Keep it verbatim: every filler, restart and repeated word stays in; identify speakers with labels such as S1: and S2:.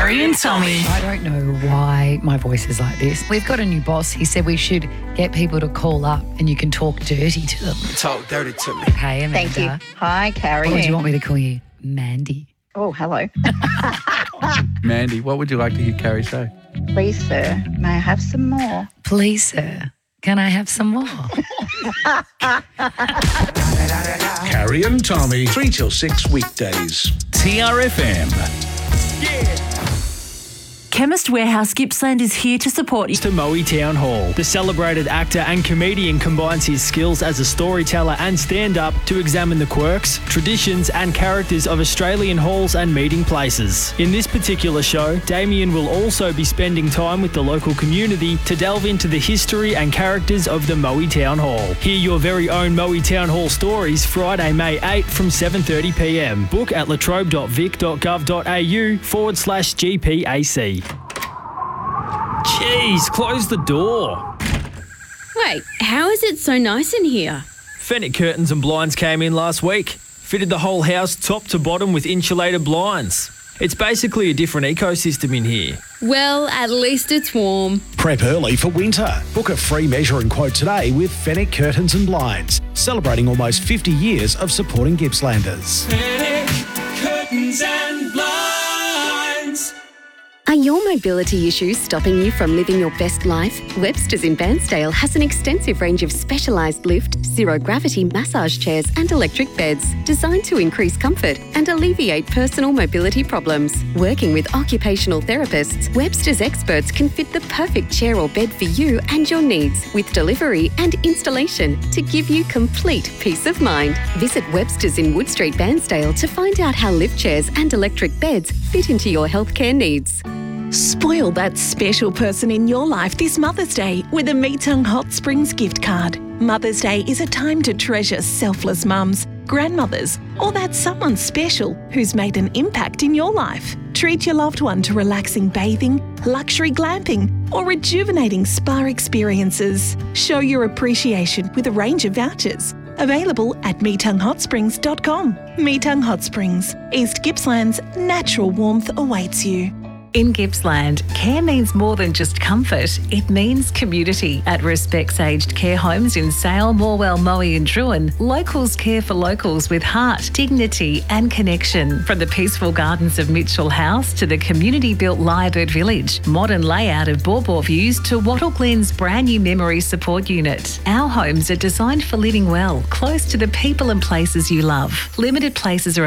S1: Carrie and Tommy.
S2: I don't know why my voice is like this. We've got a new boss. He said we should get people to call up and you can talk dirty to them.
S3: Talk dirty to me.
S2: Hey, Amanda.
S4: Thank you. Hi, Carrie.
S2: Or do you want me to call you Mandy?
S4: Oh, hello.
S5: Mandy, what would you like to hear Carrie say?
S4: Please, sir, may I have some more?
S2: Please, sir, can I have some more?
S6: Carrie and Tommy, three till six weekdays.
S1: T R F M.
S7: Chemist Warehouse Gippsland is here to support you.
S8: To Moe Town Hall. The celebrated actor and comedian combines his skills as a storyteller and stand-up to examine the quirks, traditions and characters of Australian halls and meeting places. In this particular show, Damien will also be spending time with the local community to delve into the history and characters of the Moe Town Hall. Hear your very own Moe Town Hall stories Friday, May eighth from seven thirty p m. Book at latrobe.vic.gov.au forward slash GPAC. Jeez, close the door.
S9: Wait, how is it so nice in here?
S8: Fenwick Curtains and Blinds came in last week. Fitted the whole house top to bottom with insulated blinds. It's basically a different ecosystem in here.
S9: Well, at least it's warm.
S6: Prep early for winter. Book a free measure and quote today with Fenwick Curtains and Blinds, celebrating almost fifty years of supporting Gippslanders.
S10: Fenwick Curtains and Blinds.
S11: Are your mobility issues stopping you from living your best life? Webster's in Bairnsdale has an extensive range of specialised lift, zero-gravity massage chairs and electric beds designed to increase comfort and alleviate personal mobility problems. Working with occupational therapists, Webster's experts can fit the perfect chair or bed for you and your needs with delivery and installation to give you complete peace of mind. Visit Webster's in Wood Street, Bairnsdale to find out how lift chairs and electric beds fit into your healthcare needs.
S7: Spoil that special person in your life this Mother's Day with a Meetung Hot Springs gift card. Mother's Day is a time to treasure selfless mums, grandmothers, or that someone special who's made an impact in your life. Treat your loved one to relaxing bathing, luxury glamping, or rejuvenating spa experiences. Show your appreciation with a range of vouchers. Available at meetung hot springs dot com. Meetung Hot Springs, East Gippsland's natural warmth awaits you.
S12: In Gippsland, care means more than just comfort. It means community. At Respects Aged Care Homes in Sale, Morwell, Moe and Druin, locals care for locals with heart, dignity and connection. From the peaceful gardens of Mitchell House to the community-built Lyrebird Village, modern layout of Bawbaw Views to Wattle Glen's brand new memory support unit. Our homes are designed for living well, close to the people and places you love. Limited places are